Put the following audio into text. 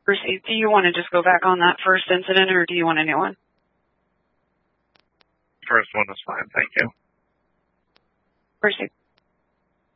Percy, do you want to just go back on that first incident, or do you want a new one? First one is fine, thank you. Percy.